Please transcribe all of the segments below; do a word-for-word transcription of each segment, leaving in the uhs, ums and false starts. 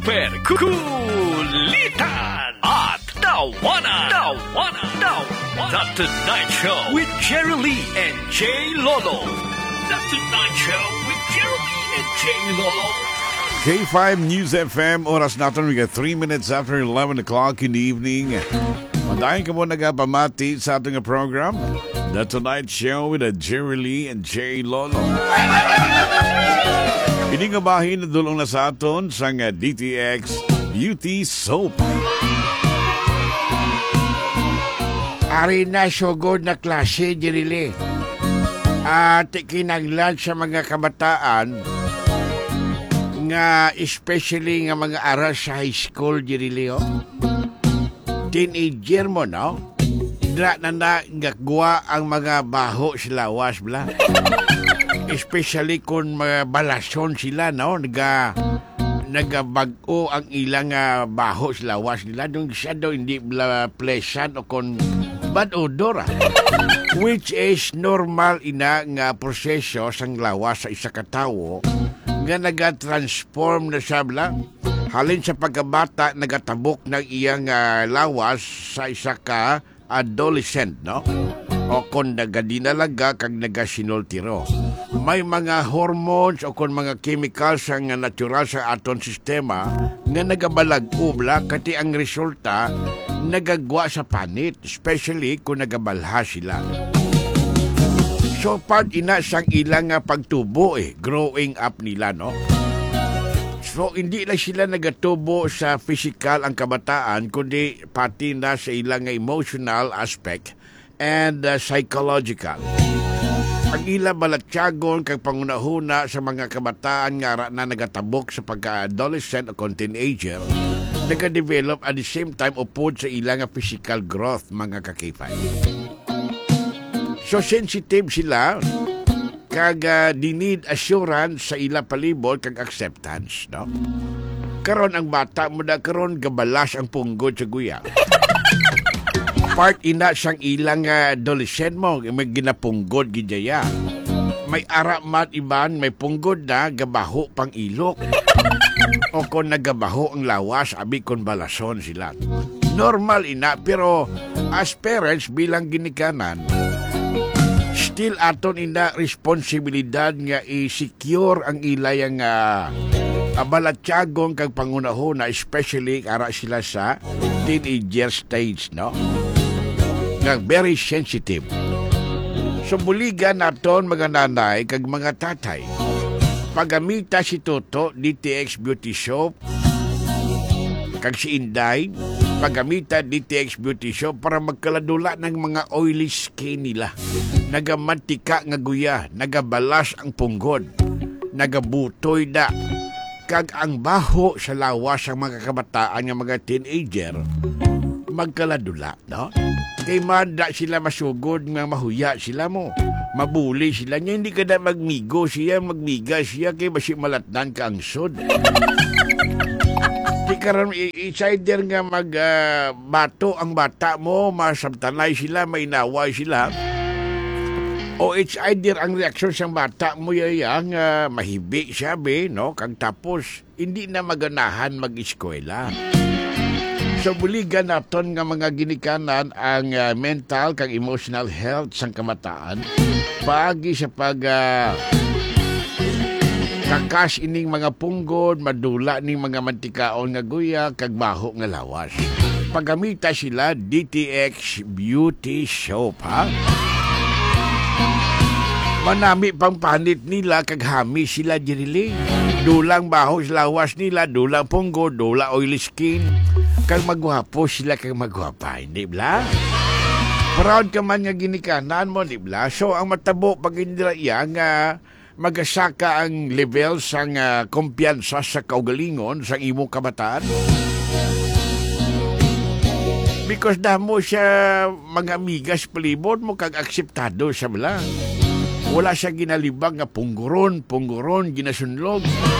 super kulitan at tawanan. Tawanan. Tawanan. The Tonight Show with Jerry Lee and Jay Lolo. The Tonight Show with Jerry Lee and Jay Lolo. K five News F M, oras natin, we got three minutes after eleven o'clock in the evening. Madahin ka mo nagapamati sa ating program, The Tonight Show with Jerry Lee and Jay Lolo. Iningabahin na dulong na sa aton sa D T X Beauty Soap. Ari na so good na klase, Jerry Lee. At kinaglan sa mga kabataan nga especially nga mga aral sa high school, Jerry Lee, oh. Teenager mo, no? Dra na na ngagwa ang mga baho sa lawas, bla. Especially kung mga balasyon sila, no? Naga, nagabago ang ilang uh, baho sa lawas nila. Nung siya daw hindi bla pleasant o kung bad odor, ah. Which is normal ina nga proseso sang lawas sa isa katawo nga naga-transform na siya bla. Halin sa pagkabata, nagatabok ng iyang uh, lawas sa isa ka adolescent, no? O kung nagadinalaga kag nagasinultiro. May mga hormones o kung mga chemicals ang natural sa aton sistema nga nagabalag-ubla, kati ang resulta nagagwa sa panit, especially kung nagabalha sila. So, part ina sang ilang uh, pagtubo eh, growing up nila, no? So, hindi lang sila nagatubo sa physical ang kabataan, kundi pati na sa ilang emotional aspect and uh, psychological. Ang ilang balatyagon kag pangunahuna sa mga kabataan nga na nagatabok sa pagka-adolescent o teenager, nagadevelop at the same time upod sa ilang physical growth, mga kakipay. So, sensitive sila kag uh, dinid assurance sa ila palibot kag acceptance, no? Karon ang bata mo na karon gabalas ang punggod sa guya. Part ina sang ilang uh, adolescent mo, may ginapunggod gidaya. May ara mat iban, may punggod na gabaho pang ilok. O kung nagabaho ang lawas, abi kon balason sila. Normal ina, pero as parents bilang ginikanan, still aton ina responsibilidad nga i-secure ang ilayang uh, abalatyagong kag pangunahon, especially ara sila sa teenager stage, no? Nga very sensitive. So buligan naton mga nanay kag mga tatay, pagamita si Toto D T X Beauty Soap kag si Inday, pagamita D T X Beauty Soap para magkaladula ng mga oily skin nila. Nagamantika nga guya, nagabalas ang punggod, nagabutoy da, kag ang baho sa lawas ang mga kabataan ng mga teenager, magkaladula, no? Kay manda sila masugod nga mahuya sila mo, mabuli sila niya, hindi ka na magmigo siya, magmiga siya, kay basi malatnan ka ang sod. Di karon i-sider nga magbato uh, ang bata mo, masabtanay sila, may naway sila. O it's either ang reaksyon sa bata mo yayang uh, mahibi siya, be, no? Kag tapos, hindi na maganahan mag-eskwela. So, buligan naton nga mga ginikanan ang uh, mental kag emotional health sang kamataan. Paagi sa pag uh, kakas ining mga punggod, madula ning mga mantikaon nga guya, kag baho nga lawas. Pagamita sila D T X Beauty Soap, ha? Manami pang panit nila, kag hami sila, Jerry. Dulang baho sa lawas nila, dulang punggod, dula oily skin. Kag magwapo sila, kag magwapa, hindi bla? Proud ka man nga ginikanan mo, hindi bla? So, ang matabo pag hindi yan nga magasaka ang level sang uh, kumpiyansa sa kaugalingon sa imong kabataan. Because damo siya mga amigas palibot mo, kag akseptado siya bla. Wala siya ginalibag nga pungguron, pungguron, ginasunlog.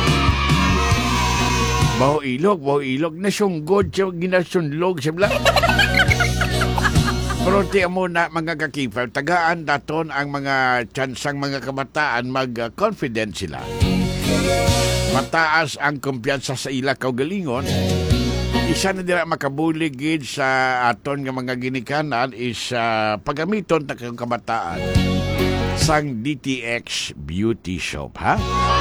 Baho ilog, baho ilog. Nasunggod siya, ginasunlog siya bla. Pero tiyan mo na mga kakipaw, tagaan daton ang mga tsansang mga kabataan mag-confident sila. mataas ang kumpiyansa sa ila kaugalingon. Isa na dira makabuligid sa aton nga mga ginikanan is uh, pagamiton ta kang kabataan sang D T X Beauty Shop, ha?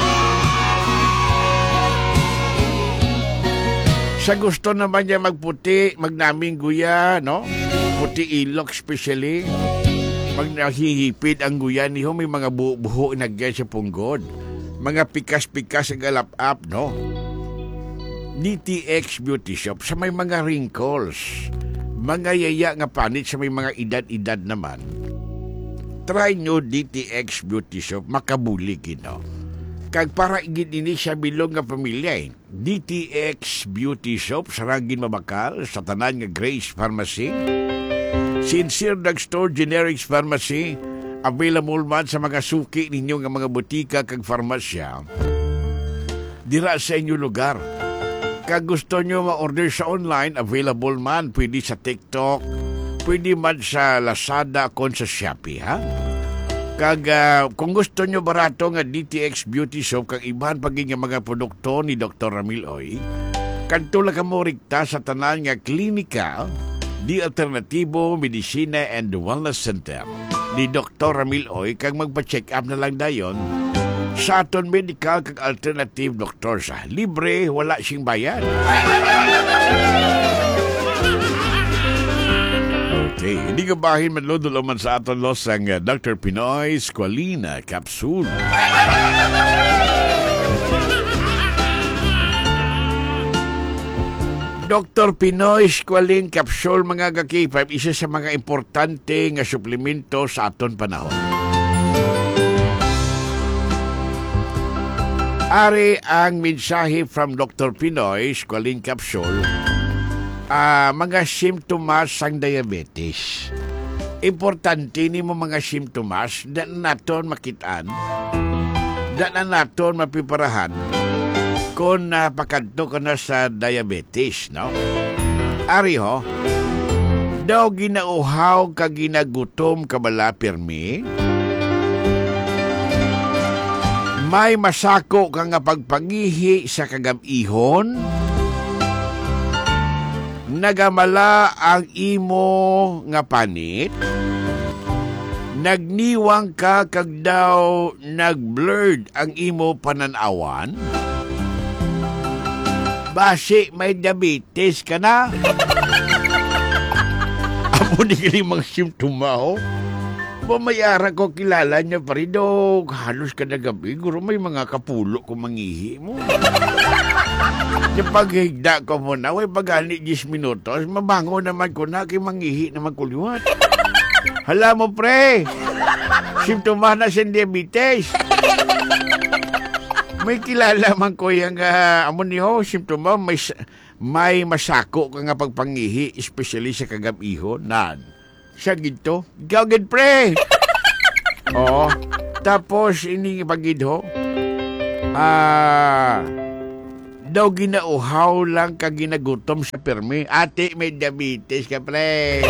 Sa gusto naman niya magputi, magnaming guya, no? Puti ilok especially. Magnahihipid ang guya niyo, may mga buho-buho nagyan sa punggod. Mga pikas-pikas ang galap-up, no? D T X Beauty Shop sa may mga wrinkles, mga yaya nga panit sa may mga edad-edad naman. Try nyo D T X Beauty Shop, makabulig ino. Kag para igid ini siya bilog nga pamilya eh. D T X Beauty Shop saragin mabakal sa tanan nga Grace Pharmacy, Sincere Drugstore Generics Pharmacy, available man sa mga suki ninyo nga mga butika kag farmasya dira sa inyo lugar. Kag gusto nyo ma-order sa online, available man. Pwede sa TikTok, pwede man sa Lazada kon sa Shopee, ha? Kag uh, kung gusto nyo barato nga D T X Beauty Shop kag ibahan paging nga mga produkto ni Doctor Ramil Oy, kadto lang ka mo rikta sa tanan nga klinika di Alternatibo Medicina and Wellness Center ni Doctor Ramil Oy, kag magpa-check up na lang dayon sa aton medical kag alternative doctor sa libre, wala sing bayan. Okay, hindi ka bahin madlodol man sa aton los ang uh, Doctor Pinoy Squalina Capsule. Doctor Pinoy Squalene Capsule, mga kakipap, isa sa mga importante nga suplemento sa aton panahon. Ari ang mensahe from Doctor Pinoy Squalene Capsule, uh, mga simptomas sang diabetes. Importante ni mo mga simptomas na naton makitaan, na naton mapiparahan kung napakadto ka na sa diabetes, no? Ari ho, daw ginauhaw ka ginagutom ka bala pirmi, may masako ka nga pagpangihi sa kagab-ihon, nagamala ang imo nga panit, nagniwang ka kag daw nagblurred ang imo pananawan, basi may diabetes ka na. Amo di kini mga simptoma ho. Pamayara ko kilala niya pa rin daw. Halos ka na gabi. Guro may mga kapulo kung mangihi mo. Yung paghigda ko mo na, way pagani ten minutos, mabango naman ko na, kay mangihi naman kuliwat. Hala mo pre, simptoma na sa diabetes. May kilala man ko yung uh, amo niyo, simptoma, may, may masako ka nga pagpangihi, especially sa kagab-ihon. Nan. Siya ginto. Gawagid pre! Oo. Tapos, ini pagid ho. Ah... Daw ginauhaw lang ka ginagutom sa permi. Ate, may diabetes ka, pre.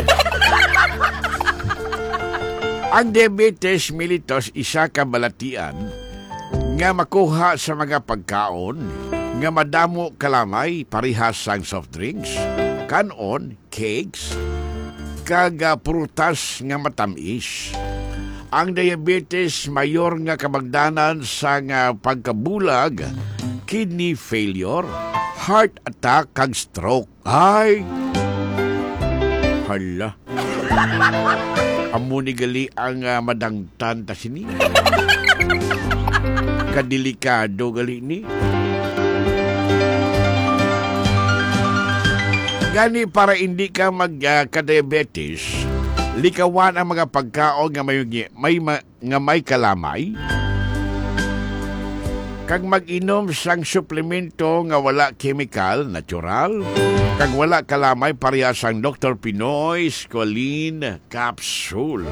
Ang diabetes mellitus, isa ka balatian nga makuha sa mga pagkaon nga madamo kalamay parihas sang soft drinks, kanon, cakes, kaga prutas nga matamis. Ang diabetes mayor nga kabagdanan sa nga pagkabulag, kidney failure, heart attack, kag stroke. Ay! Hala. Amo ni gali ang uh, madangtan ta sini. Kadelikado gali ni. Gani para hindi ka magka-diabetes, uh, likawan ang mga pagkaon nga may, may, nga may kalamay, kag mag-inom sang suplemento nga wala chemical, natural, kag wala kalamay pareha sang Doctor Pinoy Squalene Capsule.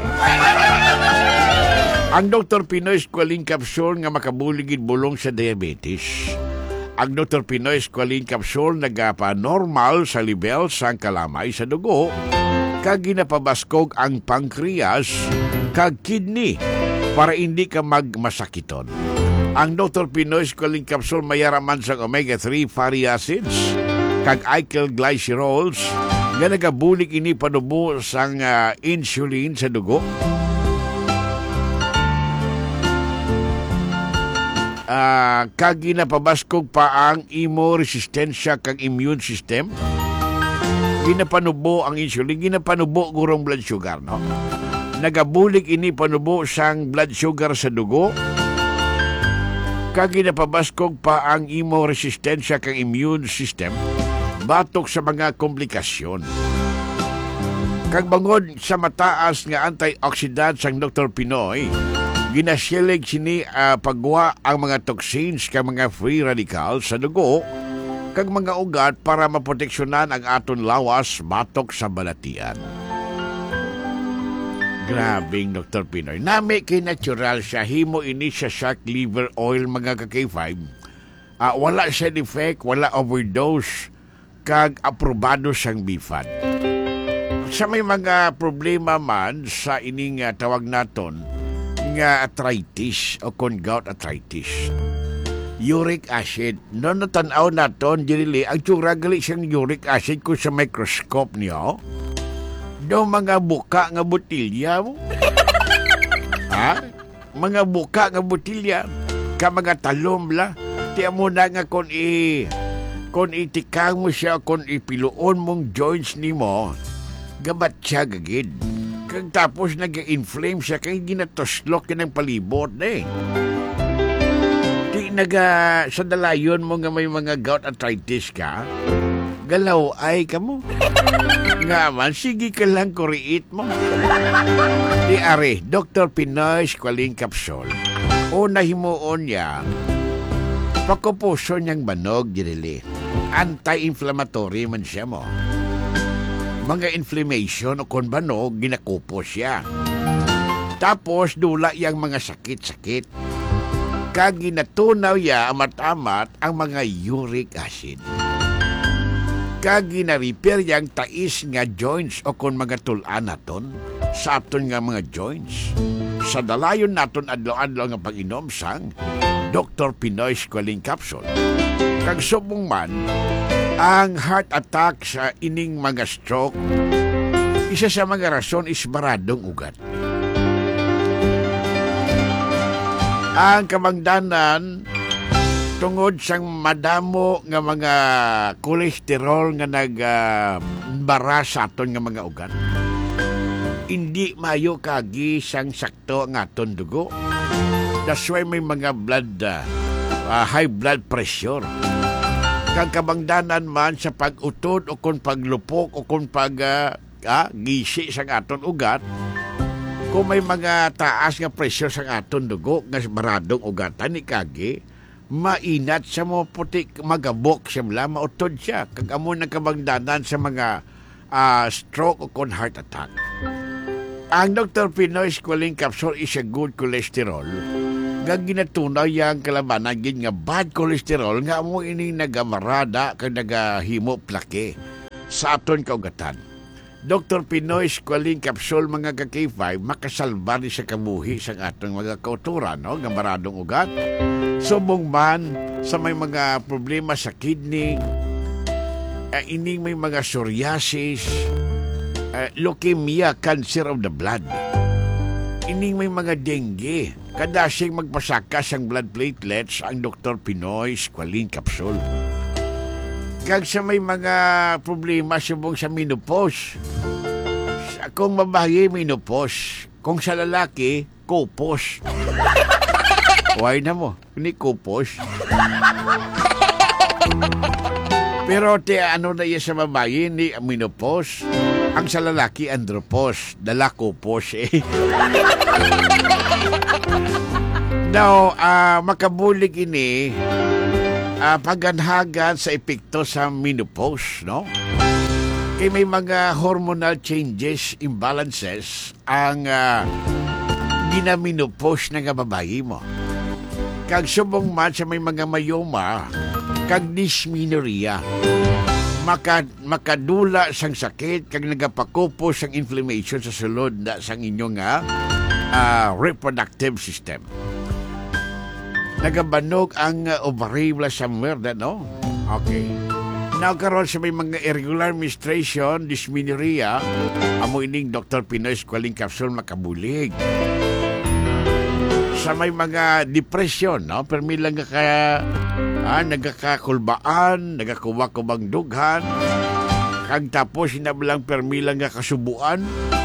Ang Doctor Pinoy Squalene Capsule nga makabuligid bulong sa diabetes. Ang Doctor Pinoy Squalene Capsule nagapa-normal sa level sang kalamay sa dugo, kag ginapabaskog ang pancreas kag kidney para hindi ka magmasakiton. Ang Doctor Pinoy Squalene Capsule mayaraman sa omega three fatty acids kag alkyl glycerols nga nagabulig ini panubo sang uh, insulin sa dugo. Uh, kag ginapabaskog pa ang imo resistensya kag immune system. Ginapanubo ang insulin, ginapanubo gurong blood sugar, no? Nagabulig ini panubo sang blood sugar sa dugo. Kag ginapabaskog pa ang imo resistensya kag immune system batok sa mga komplikasyon. Kag bangod sa mataas nga antioxidant sang Doctor Pinoy, ginasilig sini uh, pagwa ang mga toxins kag mga free radicals sa dugo kag mga ugat para maproteksyonan ang aton lawas batok sa balatian. Grabing Doctor Pinoy. Nami kay natural siya. Himo ini sa shark liver oil mga ka-K five. Uh, wala side effect, wala overdose kag aprobado sang bifad. Sa may mga problema man sa ining uh, tawag naton nga arthritis o kon gout arthritis. Uric acid. No natanaw naton dirili ang tsura gali siyang uric acid ko sa microscope niyo. Do mga buka nga botilya mo. Ha? Mga buka nga botilya. Ka mga talom la. Tiya mo na nga kon i kon itikang mo siya, kon ipiluon mong joints ni mo, gabat siya gagid. Kag tapos nag-inflame siya, kaya ginatoslok ka ng palibot eh. Di naga, sa dalayon mo nga may mga gout arthritis ka, galaw ay ka mo. Nga man, sige ka lang kuriit mo. Di are, Doctor Pinoy Squalene Capsule. O nahimuon niya, pakupuso niyang banog, dirili. Anti-inflammatory man siya mo. Mga inflammation o kon banog, ginakupo siya. Tapos, dula yang mga sakit-sakit. Kag ginatunaw ya amat-amat ang mga uric acid. Kag gina-repair yang tais nga joints o kon mga tulan naton sa aton nga mga joints. Sa dalayon naton adlaw-adlaw nga pag-inom sang Doctor Pinoy Squalene Capsule. Kag subong man, ang heart attack sa ining mga stroke, isa sa mga rason is baradong ugat. Ang kamangdanan, tungod sang madamo nga mga kolesterol nga nagbara uh, sa aton nga mga ugat, hindi mayo kagi sang sakto ang aton dugo. That's why may mga blood, uh, uh, high blood pressure. Kang kabangdanan man sa pag-utod o kung paglupok o kung pag uh, ah, gisi sa aton ugat, kung may mga taas nga pressure sa aton dugo nga baradong ugatan ni kagi, mainat sa mo puti magabok siya mla, mautod siya. Kag amo na kabangdanan sa mga uh, stroke o kung heart attack. Ang Doctor Pinoy Squalene Capsule is a good cholesterol. Nga ginatunaw yang kalabanan gin nga bad cholesterol nga amo ini nagamarada kag nagahimo plake sa aton kaugatan. Doctor Pinoy Squalene Capsule mga ka-K five makasalba ni sa kabuhi sa atong mga kauturan, no? Nga maradong ugat. Subong man sa may mga problema sa kidney, uh, ini may mga psoriasis, uh, leukemia, cancer of the blood. Ining may mga dengue. Kadasing magpasakas ang blood platelets ang Doctor Pinoy Squalene Capsule. Kag sa may mga problema subong sa menopause. Sa kung babae, menopause. Kung sa lalaki, kopos. Why na mo? Ni kopos. Pero te ano na iya sa babae ni menopause. Ang sa lalaki, andropause. Dala kopos eh. Now, uh, makabulig ini uh, paganhagan sa epekto sa menopause, no? Kaya may mga hormonal changes, imbalances ang uh, ginamenopause na nga babae mo. Kag subong man sa may mga mayoma, kag dysmenorrhea. Maka, makadula sang sakit, kag nagapakupo sang inflammation sa sulod na sang inyong uh, uh, reproductive system. nagabanog ang uh, ovary bla somewhere, that, no? Okay. Now, karon sa may mga irregular menstruation, dysmenorrhea, amo ining Doctor Pinoy Squalene Capsule makabulig. Sa may mga depression, no? Permi lang ka, ah, nagkakakulbaan, nagakuwak-kubang dughan, kag tapos sinabilang permi lang nga kasubuan.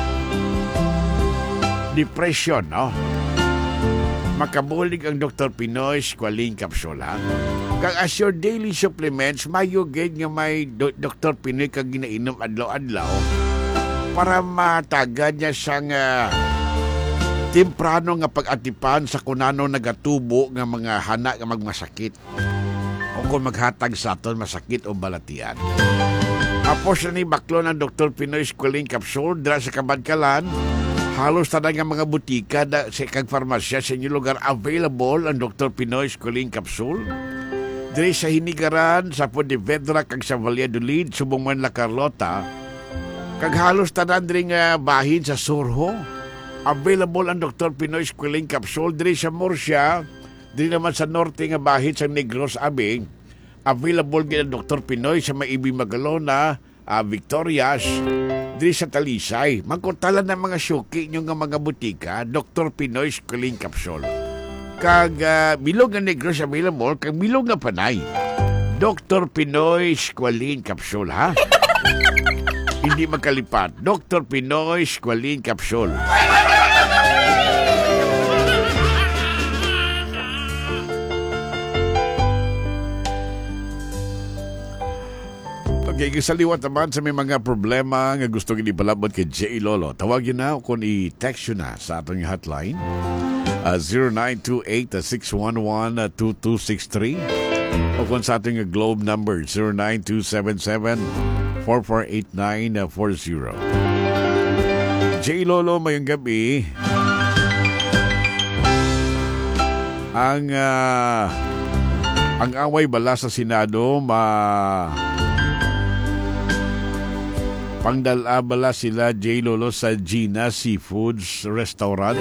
Depression, no? Makabulig ang Doctor Pinoy Squalene Capsule, ha? Kag as your daily supplements, mayo gid nga may do- Doctor Pinoy kag ginainom adlaw-adlaw para matagad niya sang uh, temprano nga pag-atipan sa kunano nagatubo nga mga hana nga magmasakit o kung maghatag sa aton masakit o balatian. Tapos na ni baklo ng Doctor Pinoy Squalene Capsule dira sa Kabadkalan. Halos tanan nga mga butika da, sa kag farmasya sa inyong lugar available ang Doctor Pinoy Squalene Capsule. Diri sa Hinigaran, sa Pontevedra, kag sa Valladolid, subong man La Carlota, kag halos tanan diri nga bahin sa Surho. Available ang Doctor Pinoy Squalene Capsule diri sa Murcia, diri naman sa norte nga bahin sa Negros Abing. Available gid ang Doctor Pinoy sa Maibi Magalona, uh, Victorias, diri sa Talisay. Mangkuntalan ng mga syuki nyo nga mga butika, Doctor Pinoy Squalene Capsule. Kag uh, bilog nga Negros available, kag bilog nga Panay, Doctor Pinoy Squalene Capsule, ha? Hindi magkalipat, Doctor Pinoy Squalene Capsule. Okay, kasaliwat naman sa may mga problema nga gusto gini palabot kay J. Lolo. Tawagin na kung i-text yun na sa atong hotline. Uh, zero nine two eight, six one one, two two six three o kung sa ating globe number zero nine two seven seven, four four eight nine four zero. J. Lolo, mayong gabi. Ang uh, ang away bala sa Senado ma pangdala bala sila J. Lolo sa Gina Seafoods Restaurant.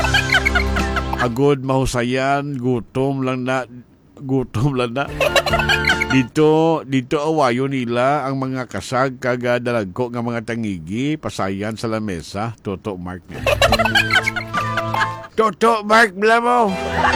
Agod mahusayan, gutom lang na, gutom lang na. Dito, dito awayo nila ang mga kasag kagadalagko ng mga tangigi, pasayan sa lamesa. Toto Mark. Toto Mark, bla mo.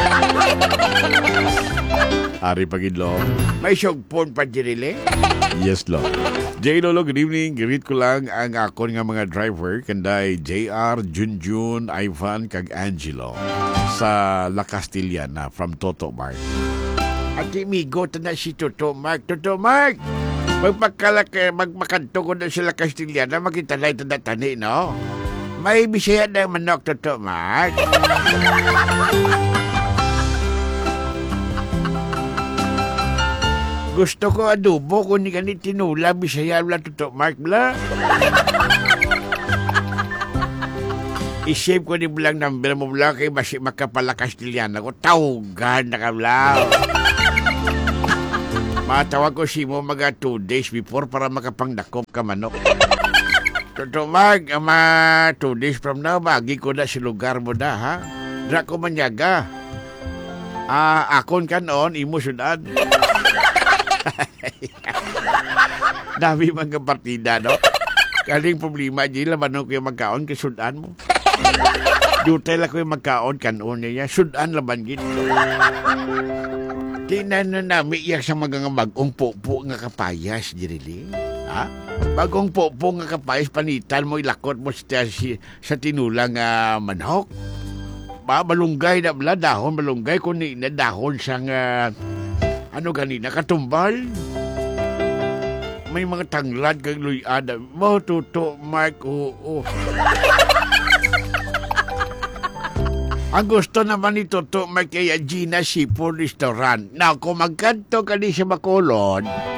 Ari pagidlo. May siyogpon pa dirile? Yes, lo. J. Lolo, good evening. Girit ko lang ang akon nga mga driver, kanday J R, Junjun, Ivan, kag Angelo sa La Castillana from Toto Mark. Ati migo, na si Toto Mark. Toto Mark! Magpakalak, magmakanto ko na sila Castillana, makita na ito na tani, no? May bisaya na manok, Toto Mark. Gusto ko adobo kung ni ganit tinula, bisaya wala Toto Mark, bla. I-save ko ni Blang number mo, Blang, kay basi makapala Castillana ko. Tawgan na ka, Blang. Matawag ko si mo mga two days before para makapangdakop ka manok. Toto Mark, ama two days from now, bagi ko na si lugar mo na, ha? Dra ko manyaga. Ah, akon kanon, imo sudan. Dami mga partida, no? Kaling problema, di laman ko yung magkaon, kasudan mo. Dutay lang ko yung magkaon, kanon niya. Sudan laban gito. Tinan na namin iyak sa mga bagong popo nga kapayas, dirili. Ha? Bagong popo nga kapayas, panitan mo, ilakot mo sa, sa tinulang uh, manhok. Ba, malunggay na bala, dahon, malunggay, kung na dahon sang, uh, ano ganina, katumbal. May mga tanglad kag luyada. Mo, Toto Mark, oo. Ang gusto naman ni Toto Mark kaya Gina Seafood Restaurant. Now, kung magkanto ka di sa Bacolod,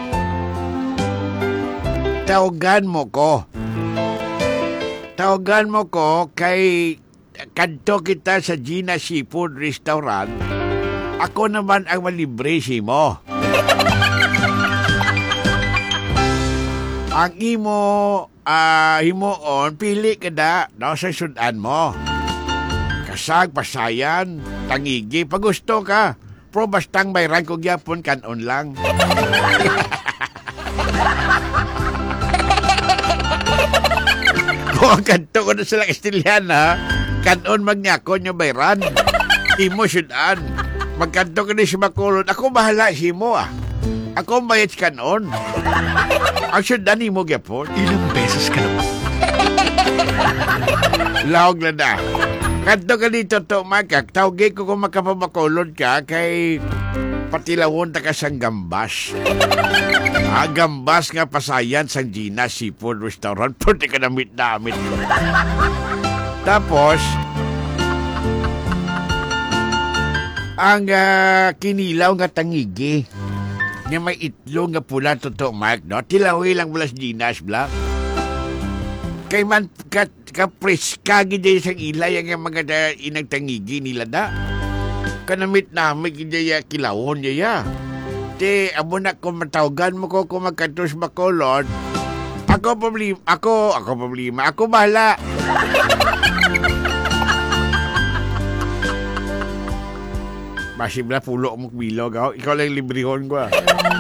tawagan mo ko. Tawagan mo ko kay kanto kita sa Gina Seafood Restaurant. Ako naman ang malibre si mo. Ang imo, uh, himoon, pili ka da, no, sa sudan mo. Kasag, pasayan, tangigi, pag gusto ka. Pro bastang bayran ko gyapon kanon lang. Kung kanto ko na sila Kastilyan, ha? Kanon magnyakon yung bayran. Imo syudan. Magkanto ka na si Makulod. Ako bahala si mo, ah. Ako bayad kanon. Ang syudan ni mo gyapon. Ilang beses ka naman. Lawag na na. Kanto ka dito to, Makak. Tawagay ko kung makapabakulod ka kay patilawon ta ka sang gambas. Ah, gambas nga pasayan sang Gina Seafood Restaurant. Pwede ka namit-namit. Tapos, ang uh, kinilaw nga tangigi nga may itlog nga pula totoo, Mark, no? Tilawi lang mula sa Gina's Black. Kay man ka, kapriska gid sa ilay ang mga da, inang tangigi nila da. Kanamit namin gid ya kilawon ya. Te amo na ko matawagan mo ko kung magkantos Bacolod. Ako problema, ako, ako problema, ako bahala. Masibla pulo mo bilog ako. Ikaw lang librihon ko, ah.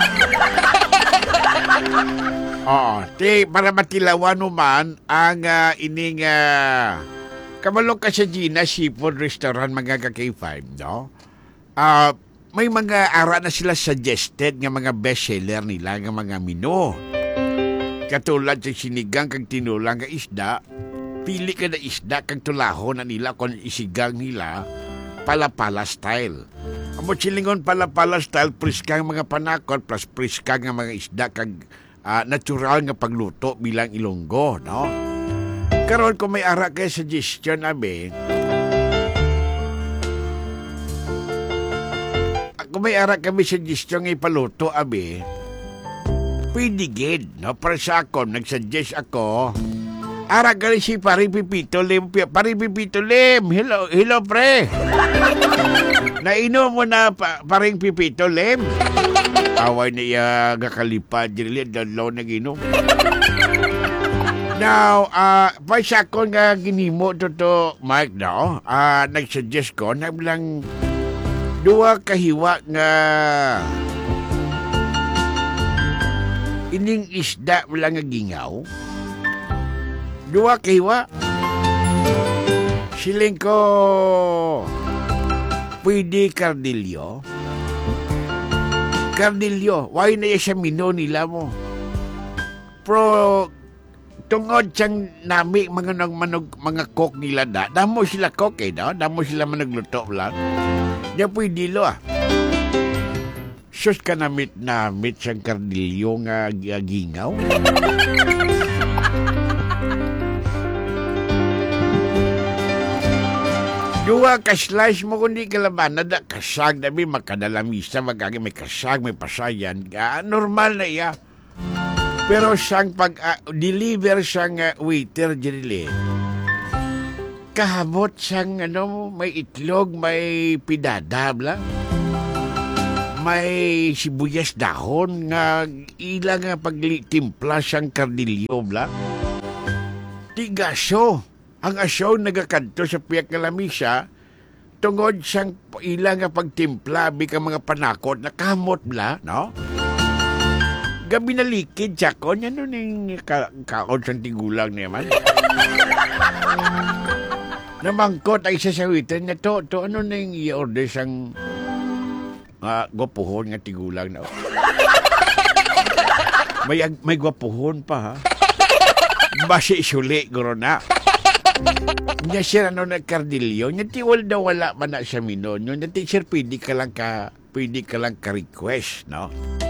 Oo. Te, para matilawan naman ang uh, ining uh, kamalong ka sa Gina Seafood Restaurant mga ka-K five, no? Ah, uh, may mga ara na sila suggested nga mga bestseller nila nga mga menu. Katulad sa sinigang kag tinulang nga isda, pili ka na isda kag tulahon na nila kung isigang nila pala-pala style. Amo silingon pala-pala style, priskang mga panakot plus priskang nga mga isda kag uh, natural nga pagluto bilang Ilonggo, no? Karon kung may ara kay suggestion abi, kung may ara kami suggestion nga ipaluto abi, pwede gid, no? Para sa ako, nagsuggest ako, ara gali si Pari Pipito Lim. Pari Pipito Lim, hello, hello pre. Nainom mo na pa, Paring Pipito Lim? Away na iya gakalipad, dili, dalaw na ginom. Now, uh, pa sa ako nga ginimo to to, Mike, no? Uh, nagsuggest ko, nagbilang duwa kahiwa nga ining isda wala nga gingaw. Duwa kahiwa. Siling ko pwede kardilyo. Kardilyo. Why na siya mino nila mo? Pro tungod siyang nami mga nagmanog mga cook nila da. Damo sila cook eh, no? Damo sila managluto lang. Diya pwede lo ah. Sus ka namit-namit siyang kardilyo nga gingaw. Dua ka slice mo kundi kalaban na da kasag na may makadalamisa magagi may kasag may pasayan ka normal na iya. Pero siyang pag uh, deliver siyang uh, waiter dili. Kahabot siyang ano may itlog may pidada bla. May sibuyas dahon nga ilang nga pagtimpla siyang kardilyo bla. Tigasyo. Ang asyaw nagakanto sa piyak na lamisa, tungod siyang ilang nga pagtimpla, bika mga panakot, nakamot bla, no? Gabi na likid, tsakon, yan nun yung ka kaon sa tigulang naman. Namangkot ay sasawitan na to, to ano na yung i-order siyang uh, gwapuhon nga tigulang na. May, may gwapuhon pa, ha? Basi isuli, guro na. Nya siya ano na kardilyo, nya tiwal daw wala man na siya minon. Nya teacher, pwede ka lang ka, pwede ka lang ka-request, no?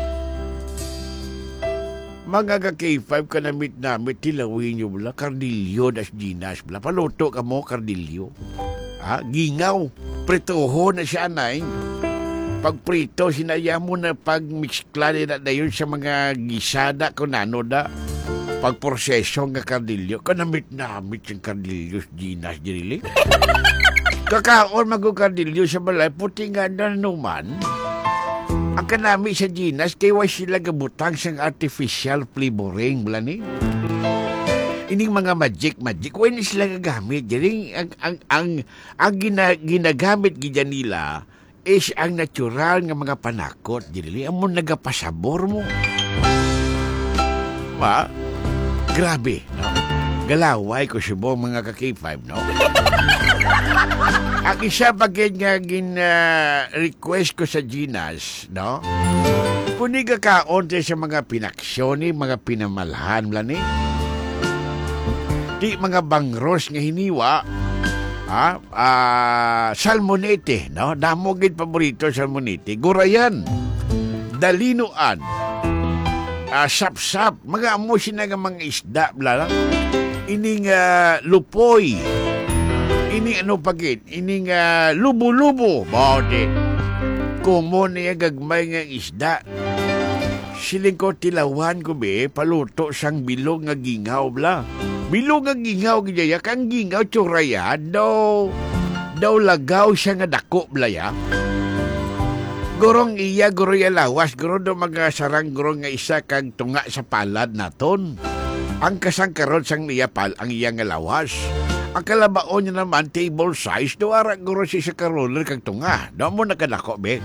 Mga ka-K five ka namit namit, tilawin nyo bala, kardilyo das ginas bala. Paluto ka mo, kardilyo. Ha? Gingaw. Pritoho na siya, anay. Pag prito, sinaya mo na pag mixkla na na yun sa mga gisada ko nano da. Pagproseso nga kardilyo, kanamit-namit yung kardilyo sa ginas dili. Kakaon mag-kardilyo sa balay, puti nga na naman. Ang kanami sa ginas, kaya sila gabutang siyang artificial flavoring, blani. Ining mga magic-magic, wala sila gagamit. Jadi, ang, ang, ang, ang gina, ginagamit gina nila, is ang natural nga mga panakot, dili amo nagapasabor mo. Ma, grabe, no? Galaway ko subong mga ka-K five, no? Ang isa bagay nga gin-request uh, ko sa Ginas, no? Kuniga kaon sa mga pinaksyon ni, mga pinamalhan lang ni. Di mga bangros nga hiniwa, ha? Uh, salmonete, no? Damogid paborito salmonete. Gurayan, dalinuan, uh, sap-sap, mga amo sinaga mga isda, bla lang. Ining uh, lupoy, ining ano pagit, ining uh, lubo-lubo, bawde. Kumo niya gagmay nga isda. Siling ko tilawan ko be, paluto sang bilog nga gingaw bla. Bilog nga gingaw gidaya, kang gingaw tsuraya, daw, daw lagaw siya nga dako bla ya. Gurong iya, guro ya lawas, guro do mga sarang guro nga isa kang tunga sa palad naton. Ang kasangkaron sang niya pal ang iya nga lawas. Ang kalabaon niya naman table size, do ara guro siya sa karoler kang tunga. Do mo nakadako be.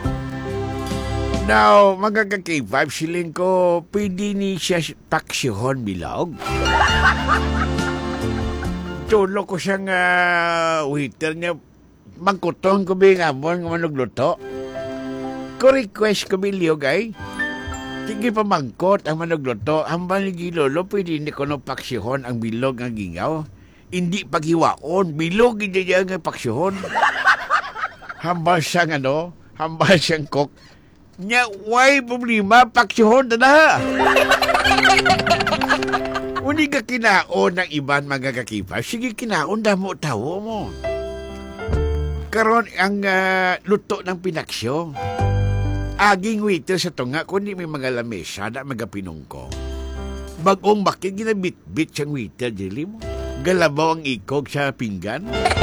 Now, mga ka-K five, siling ko, pwede ni siya paksyohon bilog. Tulo ko siyang uh, waiter niya, magkutong ko ba nga mo nga manugluto. Ko request ko bilog ay, sige pa mangkot ang manugluto, ang baligilolo, pwede ni ko no paksyohon ang bilog ng gingaw. Hindi paghiwaon, bilog hindi niya nga paksyohon. Hambal siyang ano, hambal siyang cook. Nya, why problema, paksyohon na na. Uni ka kinaon ng iban mga kakipa, sige kinaon, damo tawo mo. Karon ang uh, luto ng pinaksyo. Aging waiter sa tunga, kundi may mga lamesa na mga pinungko. Bagong bakit ginabit-bit siyang waiter, dili mo. Galabaw ang ikog sa pinggan.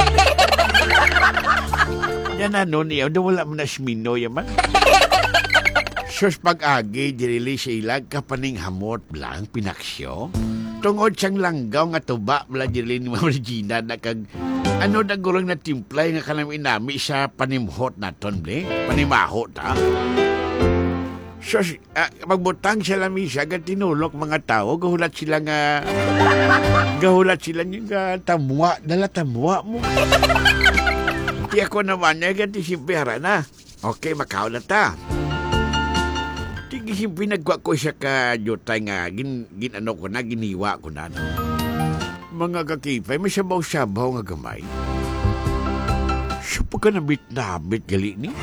Yan ano niya, wala mo na smino yaman. Sus pag-agi, dirili sa ilag kapaning hamot blang pinaksyo. Tungod siyang langgaw nga tuba bla dirili ni Mama Regina na kag ano na gulong na timplay nga kanang inami sa panimhot naton ble. Panimahot ha. Sus, uh, magbutang sa lamisa agad tinulok mga tao, gahulat sila nga gahulat sila nga tamwa, dala tamwa mo. Di ako naman niya, agad isimpihara na. Okay, makaw na ta. Tigis pinagwa ko siya ka jutay nga gin, gin ano ko na giniwa ko na no. Mga kakipay may sabaw-sabaw nga gamay. Siya pa ka nabit-nabit gali ni.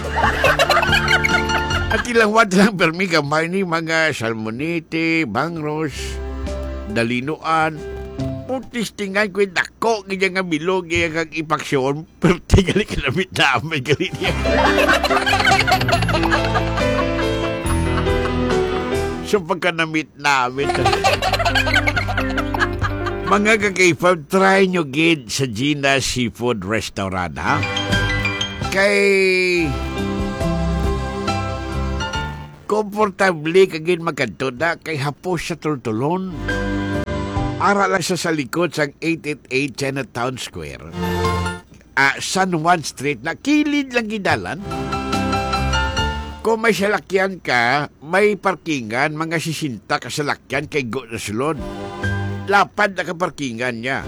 At ilawad lang permi gamay ni mga salmonete, bangros, dalinuan. Putis tingan ko yung dako ganyan nga bilog ganyan kang ipaksyon. Pero tigali ka nabit-nabit gali niya. So pagkanamit namin. Mga ka-K-Fab, try nyo gid sa Gina Seafood Restaurant, ha? Kay komportable kagin magkanto na kay hapos sa tultulon. Ara lang sa salikod sa eight eighty-eight Chinatown Square. Uh, San Juan Street na kilid lang gidalan. Kung may salakyan ka, may parkingan, mga sisinta ka salakyan kay go na sulod. Lapad na ka parkingan niya.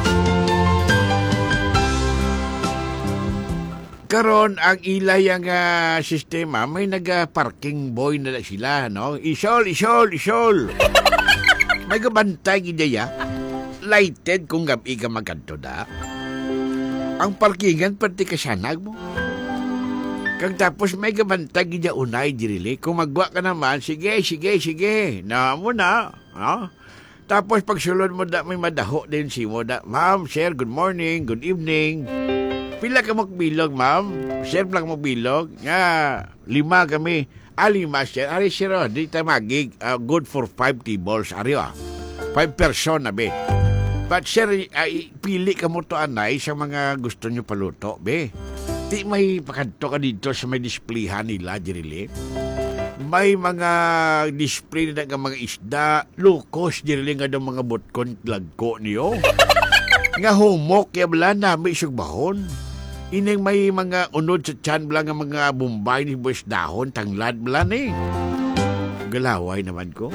Karon ang ilay ang uh, sistema, may naga-parking boy na, na sila, no? Isol, isol, isol. May kabantay gidaya. Lighted kung gabi ka magkanto da. Ang parkingan, pati kasanag mo. Kag tapos may kabantag gidya unay dirili. Kung magwa ka naman, sige, sige, sige. Na mo na. No? Tapos pag sulod mo da, may madaho din si mo da. Ma'am, sir, good morning, good evening. Pila ka magbilog, ma'am? Sir, pila ka magbilog? Nga, lima kami. Ah, lima, sir. Ari, sir, oh, di tayo magig. Uh, good for five tables. Ari, oh. Five person na, be. But, sir, uh, pili ka mo to, anay, sa mga gusto nyo paluto, be. Di may pakanto ka dito sa may displayhan nila, dirili. May mga display na nga mga isda, lukos, dirili nga daw mga botkon lagko niyo. Nga humok, ya bala namin isang bahon. Ining may mga unod sa tiyan bala nga mga bumbay ni Boys Dahon, tanglad bala ni. Galaway naman ko.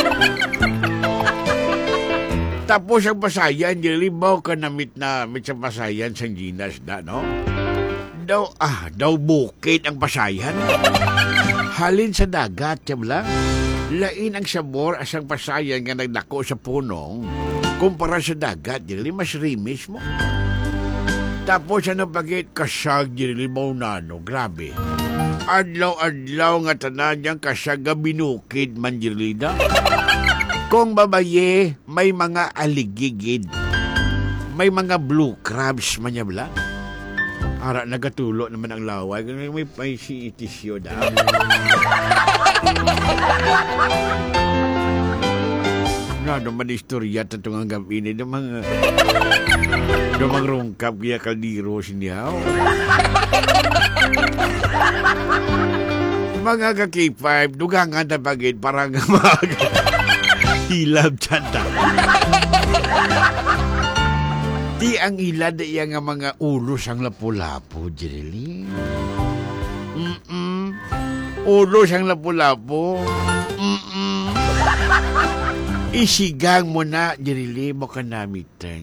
Tapos ang pasayan, dilibaw ka namit na mit sa pasayan sa Ginas da, no? Daw, ah, daw bukid ang pasayan. Halin sa dagat, bala. Lain ang sabor asang pasayan nga nagdako sa punong kumpara sa dagat, dili mas rimis mo. Tapos ano pagit kasag dili mo nano, grabe. Adlaw-adlaw nga tanan yang kasag binukid man dili da. Kung babaye, may mga aligigid. May mga blue crabs man niya bala. Ara nagatulo naman ang laway, may may si itisyo da. Na naman istorya tatong ang gabi ni mga namang rungkap kaya kaldiro sinihaw. Mga ka K five, dugangan na pagid parang mag hilab tanda. Di ang ilad iya nga mga ulos ang lapu-lapu, Jirili. Mm-mm. Ulos ang lapu-lapu. Mm-mm. Isigang mo na, Jirili, mo ka namitan.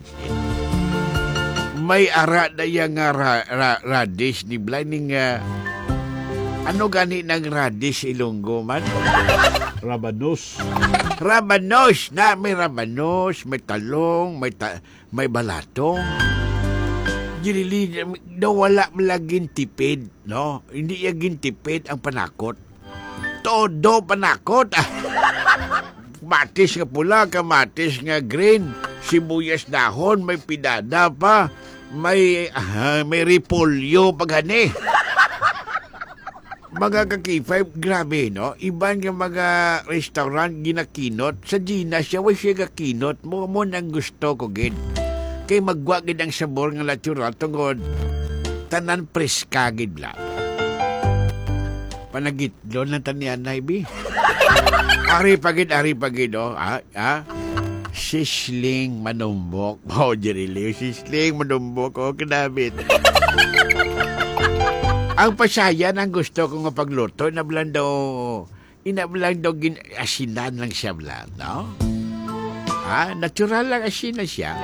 May ara na yung uh, ra, ra, radish ni Blining. Uh, ano gani ng radish Ilonggo man? Rabanos. Rabanos na, may rabanos, may talong, may ta, may balatong. Jirili, daw wala malaging tipid, no? Hindi yung tipid ang panakot. Todo panakot. Matis nga pula, kamatis nga green, sibuyas dahon, may pidada pa, may uh, may repolyo pagani. Mga ka-K five, grabe, no? Iban nga mga restaurant ginakinot. Sa Ginas siya, way siya gakinot. Mo mo nang gusto ko, gid. Kay magwagid ang sabor nga natural tungod tanan preska, gid la. Panagitlo ng tanian na, ibi. Ari pagid, ari pagid, oh. Ah, ah. Sisling manumbok. Oh, Jirili, sisling manumbok. Oh, kinabit. Ang pasayan ang gusto ko nga pagluto, inablan daw, inablan daw gin, asinan lang siya blan, no? Ha? Natural lang asinan siya.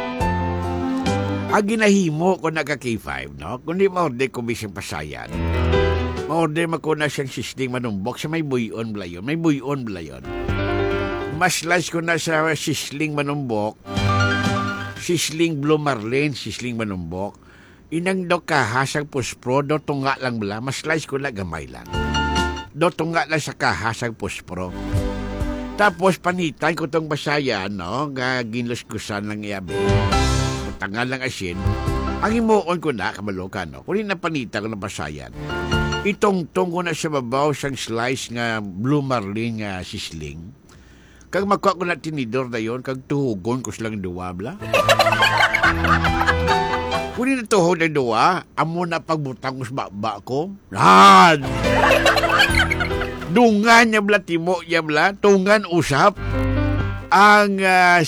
Ang ginahimo ko na ka-K five, no? Kundi ma-order ko bisang pasayan. Ma-order ko na siyang sisling manumbok sa may buyon bla yun. May buyon bla yun. Mas slice ko na sa sisling manumbok, sisling blue marlin, sisling manumbok. Inang do kahasang puspro, do tunga lang bala, mas slice ko na gamay lang. Do tunga lang sa kahasang puspro. Tapos panitan ko tong basayan, no? Nga ginluskusan lang iabi. Tangal lang asin. Ang imuon ko na, kamalokan, no? Kung napanitan ko ng basayan, itong-tong ko na sa babaw sang slice nga blue marlin nga sisling. Kag magkuha ko na tinidor na yun, kag tuhugon ko silang duwa, bla. Kung natuhod na duwa, amo na pagbutang ko sa baba ko. Nan! Dungan niya bla, timo niya bla, tungan usap. Ang uh,